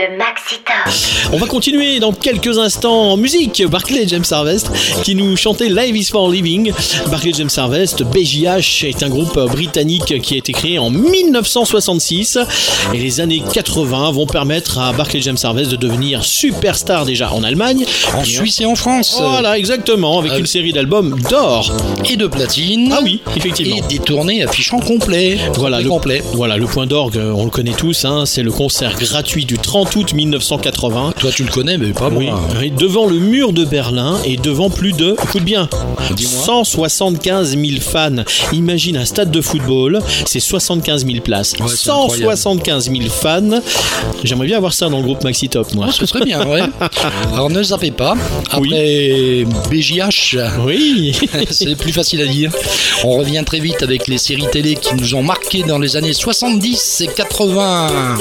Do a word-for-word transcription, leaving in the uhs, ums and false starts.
Le Maxi Top. On va continuer dans quelques instants en musique. Barclay James Harvest qui nous chantait Life is for Living. Barclay James Harvest, B J H, est un groupe britannique qui a été créé en dix-neuf cent soixante-six. Et les années quatre-vingts vont permettre à Barclay James Harvest de devenir superstar déjà en Allemagne, en Suisse et en France. Voilà, exactement, avec euh... une série d'albums d'or et de platine. Ah oui, effectivement. Et des tournées affichant complet. Voilà, le, complet. Voilà, le point d'orgue, on le connaît tous, hein, c'est le concert gratuit du trente août dix-neuf cent quatre-vingts. Toi, tu le connais, mais pas oui, moi. Oui, devant le mur de Berlin et devant plus de, écoute bien, Dis-moi. cent soixante-quinze mille fans. Imagine un stade de football, c'est soixante-quinze mille places. Ouais, cent soixante-quinze mille fans. J'aimerais bien avoir ça dans le groupe Maxi Top, moi. Oh, ce serait bien, ouais. Alors ne zappez pas. Après oui. B J H, oui. c'est plus facile à dire. On revient très vite avec les séries télé qui nous ont marqué dans les années soixante-dix et quatre-vingts.